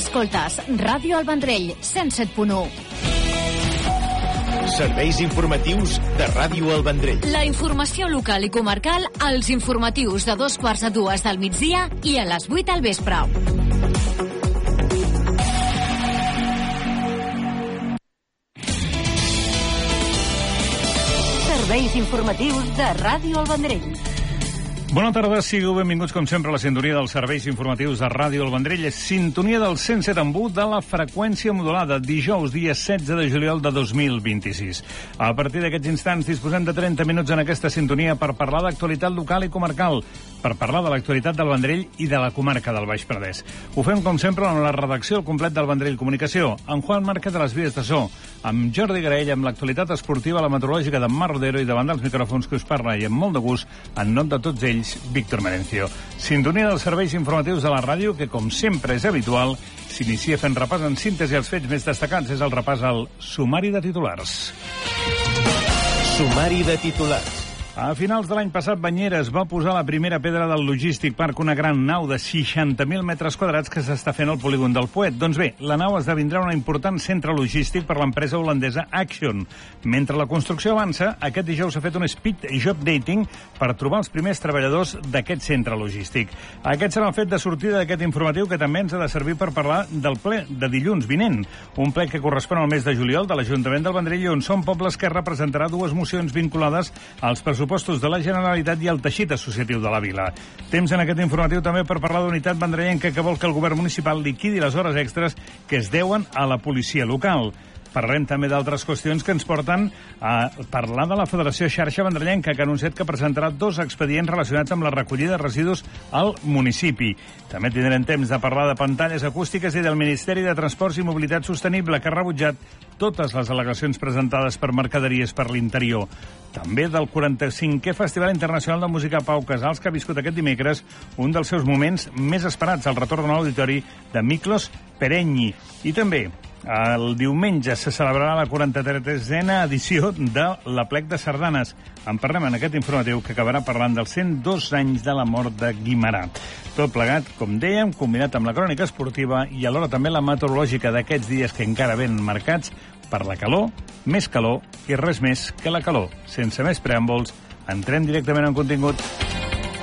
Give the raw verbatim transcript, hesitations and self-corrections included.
Escoltes Ràdio El Vendrell, cent set punt u. Serveis informatius de Ràdio El Vendrell. La informació local i comarcal als informatius de dos quarts a dues del migdia i a les vuit al vespre. Serveis informatius de Ràdio El Vendrell. Bona tarda, sigueu benvinguts com sempre a la sintonia dels serveis informatius de Ràdio El Vendrell. Sintonia del cent set coma u de la freqüència modulada, dijous, dia setze de juliol de dos mil vint-i-sis. A partir d'aquests instants disposem de trenta minuts en aquesta sintonia per parlar d'actualitat local i comarcal, per parlar de l'actualitat del Vendrell i de la comarca del Baix Penedès. Ho fem, com sempre, amb la redacció al complet del Vendrell Comunicació, amb Juan Márquez de les Vies de So, amb Jordi Graell, amb l'actualitat esportiva, la meteorològica de Mar Rodero i davant dels micròfons que us parla, i amb molt de gust, en nom de tots ells, Víctor Merencio. Sintonia dels serveis informatius de la ràdio que, com sempre és habitual, s'inicia fent repàs en síntesi als fets més destacats. És el repàs al sumari de titulars. Sumari de titulars. A finals de l'any passat, Banyeres va posar la primera pedra del Logístic Park, una gran nau de seixanta mil metres quadrats que s'està fent al polígon del Poet. Doncs bé, la nau esdevindrà un important centre logístic per l'empresa holandesa Action. Mentre la construcció avança, aquest dijous s'ha fet un speed job dating per trobar els primers treballadors d'aquest centre logístic. Aquest serà el fet de sortida d'aquest informatiu, que també ens ha de servir per parlar del ple de dilluns vinent, un ple que correspon al mes de juliol de l'Ajuntament del Vendrell, on Som Pobles, que representarà dues mocions vinculades als pressupostos pressupostos de la Generalitat i el teixit associatiu de la vila. Temps en aquest informatiu també per parlar d'Unitat Vendrellenca, que vol que el govern municipal liquidi les hores extres que es deuen a la policia local. Parlarem també d'altres qüestions que ens porten a parlar de la Federació Xarxa Vendrellenca, que ha anunciat que presentarà dos expedients relacionats amb la recollida de residus al municipi. També tindrem temps de parlar de pantalles acústiques i del Ministeri de Transports i Mobilitat Sostenible, que ha rebutjat totes les al·legacions presentades per Mercaderies per l'Interior. També del quaranta-cinquè Festival Internacional de Música Pau Casals, que ha viscut aquest dimecres un dels seus moments més esperats, el retorn a l'auditori de Miklos Perenyi. I també el diumenge se celebrarà la quaranta-tresena edició de l'Aplec de Sardanes. En parlem en aquest informatiu, que acabarà parlant dels cent dos anys de la mort de Guimerà. Tot plegat, com dèiem, combinat amb la crònica esportiva i alhora també la meteorològica d'aquests dies que encara ven marcats per la calor, més calor i res més que la calor. Sense més preàmbuls, entrem directament en contingut.